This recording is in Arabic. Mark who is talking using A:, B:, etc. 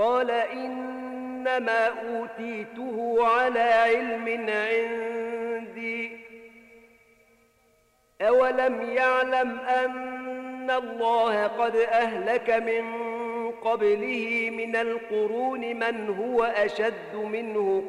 A: قال إنما أوتيته على علم عندي أولم يعلم أن الله قد أهلك من قبله من القرون من هو أشد منه